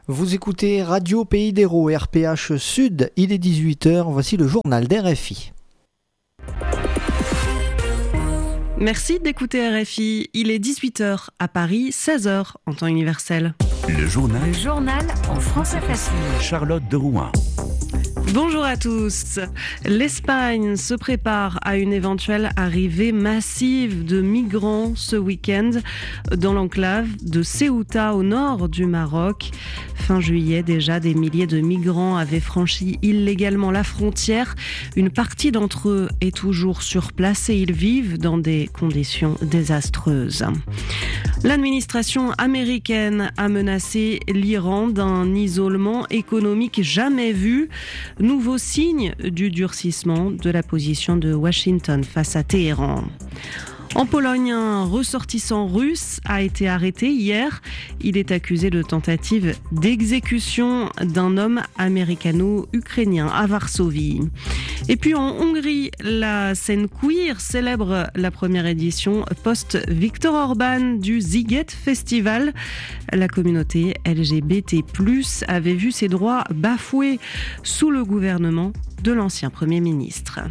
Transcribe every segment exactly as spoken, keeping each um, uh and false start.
Vous écoutez Radio Pays d'Hérault, R P H Sud, il est dix-huit heures, voici le journal d'R F I. Merci d'écouter R F I, il est dix-huit heures à Paris, seize heures en temps universel. Le journal, le journal en français facile. Charlotte de Rouen. Bonjour à tous. L'Espagne se prépare à une éventuelle arrivée massive de migrants ce week-end dans l'enclave de Ceuta au nord du Maroc. Fin juillet, déjà, des milliers de migrants avaient franchi illégalement la frontière. Une partie d'entre eux est toujours sur place et ils vivent dans des conditions désastreuses. L'administration américaine a menacé l'Iran d'un isolement économique jamais vu. Nouveau signe du durcissement de la position de Washington face à Téhéran. En Pologne, un ressortissant russe a été arrêté hier. Il est accusé de tentative d'exécution d'un homme américano-ukrainien à Varsovie. Et puis en Hongrie, la scène queer célèbre la première édition post-Viktor Orban du Sziget Festival. La communauté L G B T plus, avait vu ses droits bafoués sous le gouvernement de l'ancien Premier ministre.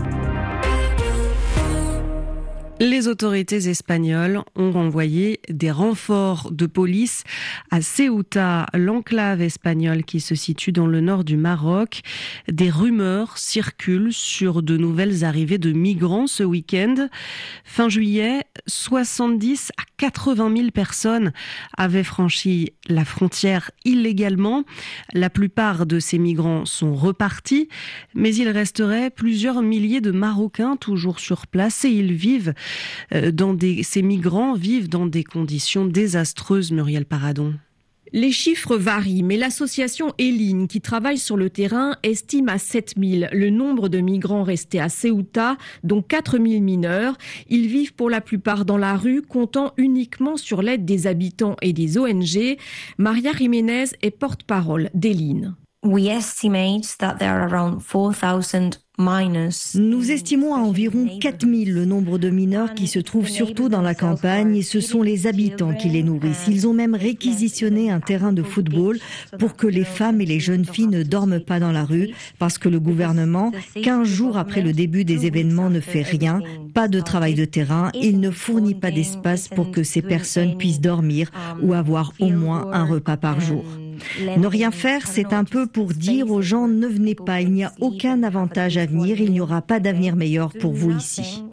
Les autorités espagnoles ont renvoyé des renforts de police à Ceuta, l'enclave espagnole qui se situe dans le nord du Maroc. Des rumeurs circulent sur de nouvelles arrivées de migrants ce week-end. Fin juillet, soixante-dix à quatre-vingt mille personnes avaient franchi la frontière illégalement. La plupart de ces migrants sont repartis, mais il resterait plusieurs milliers de Marocains toujours sur place et ils vivent Dans des, ces migrants vivent dans des conditions désastreuses, Muriel Paradon. Les chiffres varient, mais l'association Eline, qui travaille sur le terrain, estime à sept mille le nombre de migrants restés à Ceuta, dont quatre mille mineurs. Ils vivent pour la plupart dans la rue, comptant uniquement sur l'aide des habitants et des O N G. Maria Jiménez est porte-parole d'Eline. We estimate that there are around four thousand minors. Nous estimons à environ quatre mille le nombre de mineurs qui se trouvent surtout dans la campagne et ce sont les habitants qui les nourrissent. Ils ont même réquisitionné un terrain de football pour que les femmes et les jeunes filles ne dorment pas dans la rue parce que le gouvernement, quinze jours après le début des événements, ne fait rien, pas de travail de terrain, il ne fournit pas d'espace pour que ces personnes puissent dormir ou avoir au moins un repas par jour. Ne rien faire, c'est un peu pour dire aux gens ne venez pas, il n'y a aucun avantage à venir, il n'y aura pas d'avenir meilleur pour vous ici.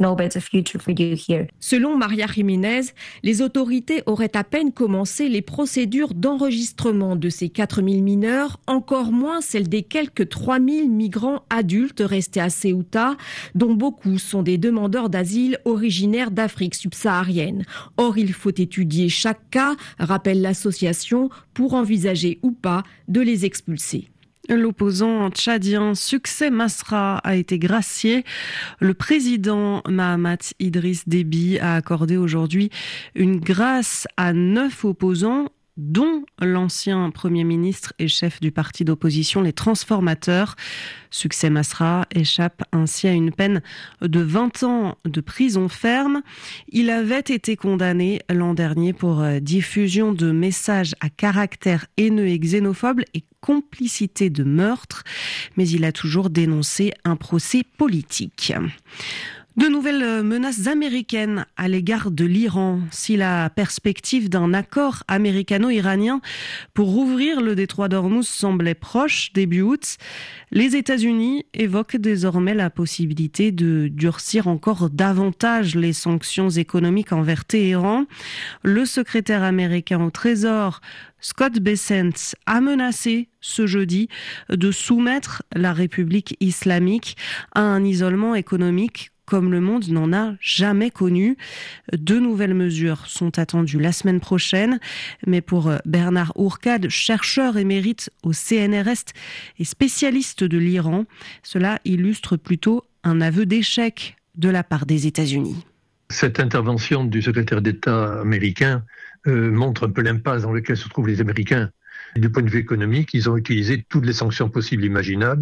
Selon Maria Jiménez, les autorités auraient à peine commencé les procédures d'enregistrement de ces quatre mille mineurs, encore moins celles des quelques trois mille migrants adultes restés à Ceuta, dont beaucoup sont des demandeurs d'asile originaires d'Afrique subsaharienne. Or, il faut étudier chaque cas, rappelle l'association, pour envisager ou pas de les expulser. L'opposant tchadien Succès Masra a été gracié. Le président Mahamat Idriss Déby a accordé aujourd'hui une grâce à neuf opposants, dont l'ancien Premier ministre et chef du parti d'opposition Les Transformateurs. Succès Masra échappe ainsi à une peine de vingt ans de prison ferme. Il avait été condamné l'an dernier pour diffusion de messages à caractère haineux et xénophobe et complicité de meurtre, mais il a toujours dénoncé un procès politique. De nouvelles menaces américaines à l'égard de l'Iran. Si la perspective d'un accord américano-iranien pour rouvrir le détroit d'Ormuz semblait proche début août, les États-Unis évoquent désormais la possibilité de durcir encore davantage les sanctions économiques envers Téhéran. Le secrétaire américain au Trésor, Scott Bessent, a menacé ce jeudi de soumettre la République islamique à un isolement économique comme le monde n'en a jamais connu. Deux nouvelles mesures sont attendues la semaine prochaine, mais pour Bernard Ourcade, chercheur émérite au C N R S et spécialiste de l'Iran, cela illustre plutôt un aveu d'échec de la part des États-Unis. Cette intervention du secrétaire d'État américain euh, montre un peu l'impasse dans laquelle se trouvent les Américains. Du point de vue économique, ils ont utilisé toutes les sanctions possibles et imaginables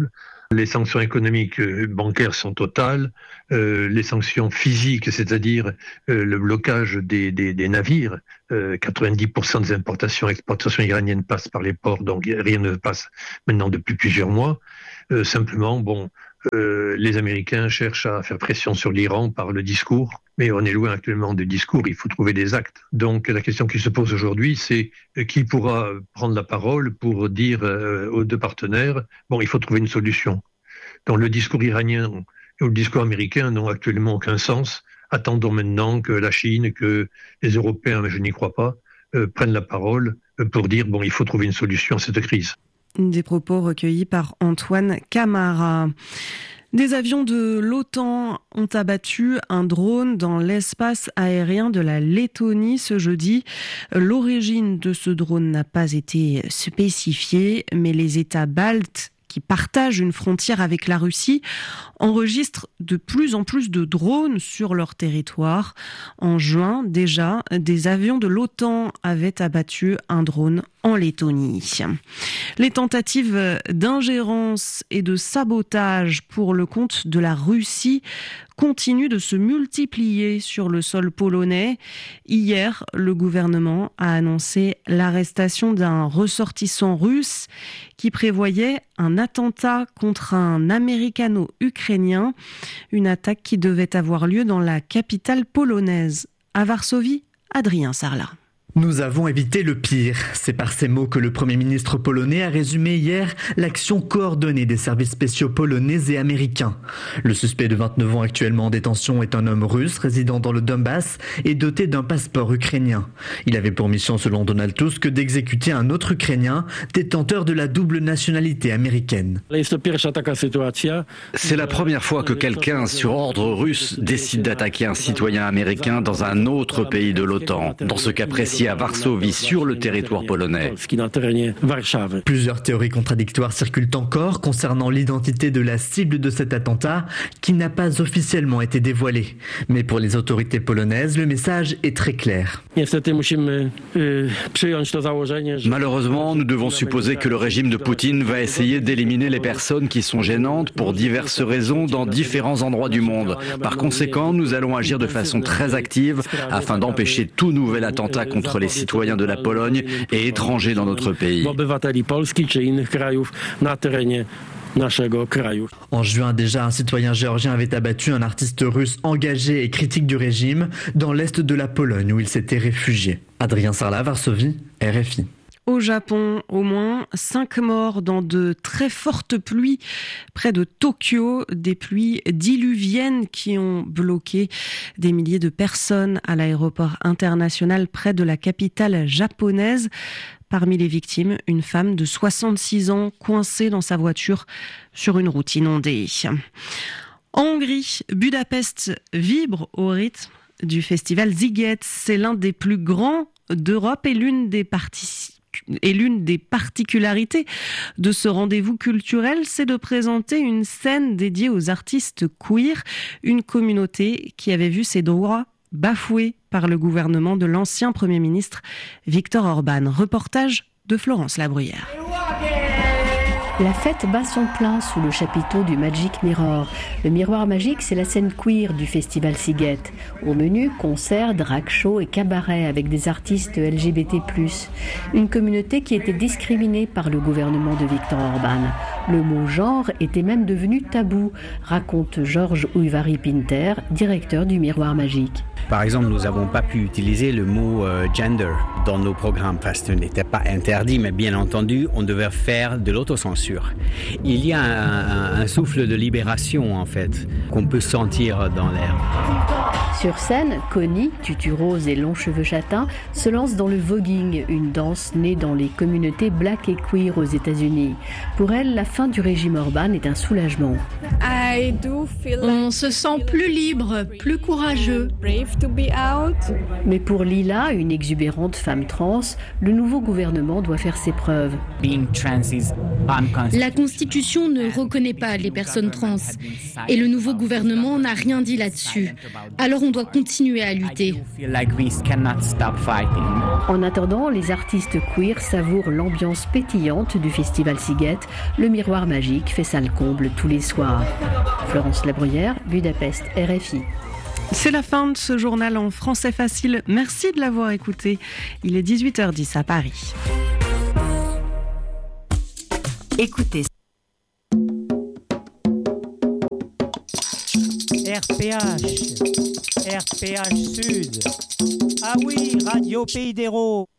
Les sanctions économiques euh, bancaires sont totales. Euh, les sanctions physiques, c'est-à-dire euh, le blocage des, des, des navires, euh, quatre-vingt-dix pour cent des importations et exportations iraniennes passent par les ports, donc rien ne passe maintenant depuis plusieurs mois. Euh, simplement, bon, euh, les Américains cherchent à faire pression sur l'Iran par le discours, mais on est loin actuellement du discours, il faut trouver des actes. Donc la question qui se pose aujourd'hui, c'est qui pourra prendre la parole pour dire euh, aux deux partenaires, bon, il faut trouver une solution. Donc le discours iranien ou le discours américain n'ont actuellement aucun sens. Attendons maintenant que la Chine, que les Européens, mais je n'y crois pas, euh, prennent la parole pour dire, bon, il faut trouver une solution à cette crise. Des propos recueillis par Antoine Camara. Des avions de l'OTAN ont abattu un drone dans l'espace aérien de la Lettonie ce jeudi. L'origine de ce drone n'a pas été spécifiée, mais les États baltes qui partagent une frontière avec la Russie, enregistrent de plus en plus de drones sur leur territoire. En juin, déjà, des avions de l'OTAN avaient abattu un drone en Lettonie. Les tentatives d'ingérence et de sabotage pour le compte de la Russie continuent de se multiplier sur le sol polonais. Hier, le gouvernement a annoncé l'arrestation d'un ressortissant russe qui prévoyait un attentat contre un américano-ukrainien, une attaque qui devait avoir lieu dans la capitale polonaise. À Varsovie, Adrien Sarlat. Nous avons évité le pire. C'est par ces mots que le Premier ministre polonais a résumé hier l'action coordonnée des services spéciaux polonais et américains. Le suspect de vingt-neuf ans actuellement en détention est un homme russe résidant dans le Donbass et doté d'un passeport ukrainien. Il avait pour mission, selon Donald Tusk, d'exécuter un autre Ukrainien détenteur de la double nationalité américaine. C'est la première fois que quelqu'un, sur ordre russe, décide d'attaquer un citoyen américain dans un autre pays de l'OTAN. Dans ce cas précis, à Varsovie, sur le territoire polonais. Plusieurs théories contradictoires circulent encore concernant l'identité de la cible de cet attentat qui n'a pas officiellement été dévoilée. Mais pour les autorités polonaises, le message est très clair. Malheureusement, nous devons supposer que le régime de Poutine va essayer d'éliminer les personnes qui sont gênantes pour diverses raisons dans différents endroits du monde. Par conséquent, nous allons agir de façon très active afin d'empêcher tout nouvel attentat contre les citoyens de la Pologne et étrangers dans notre pays. En juin déjà, un citoyen géorgien avait abattu un artiste russe engagé et critique du régime dans l'est de la Pologne où il s'était réfugié. Adrien Sarlat, Varsovie, R F I. Au Japon, au moins cinq morts dans de très fortes pluies près de Tokyo, des pluies diluviennes qui ont bloqué des milliers de personnes à l'aéroport international près de la capitale japonaise. Parmi les victimes, une femme de soixante-six ans coincée dans sa voiture sur une route inondée. En Hongrie, Budapest vibre au rythme du festival Sziget. C'est l'un des plus grands d'Europe et l'une des parties Et l'une des particularités de ce rendez-vous culturel, c'est de présenter une scène dédiée aux artistes queer, une communauté qui avait vu ses droits bafoués par le gouvernement de l'ancien Premier ministre Viktor Orban. Reportage de Florence Labruyère. La fête bat son plein sous le chapiteau du Magic Mirror. Le miroir magique, c'est la scène queer du festival Sziget. Au menu, concerts, drag show et cabarets avec des artistes L G B T plus. Une communauté qui était discriminée par le gouvernement de Viktor Orban. Le mot genre était même devenu tabou, raconte Georges Ouivari-Pinter, directeur du miroir magique. Par exemple, nous n'avons pas pu utiliser le mot euh, gender dans nos programmes parce que ce n'était pas interdit, mais bien entendu, on devait faire de l'autocensure. Il y a un, un, un souffle de libération, en fait, qu'on peut sentir dans l'air. Sur scène, Connie, tutu rose et longs cheveux châtains, se lance dans le voguing, une danse née dans les communautés black et queer aux États-Unis. Pour elle, la fin du régime Orban est un soulagement. On se sent plus libre, plus courageux. to be out. Mais pour Lila, une exubérante femme trans, le nouveau gouvernement doit faire ses preuves. La Constitution ne reconnaît pas les personnes trans et le nouveau gouvernement n'a rien dit là-dessus. Alors on doit continuer à lutter. En attendant, les artistes queer savourent l'ambiance pétillante du festival Sziget. Le miroir magique fait salle comble tous les soirs. Florence Labruyère, Budapest, R F I. C'est la fin de ce journal en français facile. Merci de l'avoir écouté. Il est dix-huit heures dix à Paris. Écoutez. R P H, R P H Sud. Ah oui, Radio Pays d'Hérault.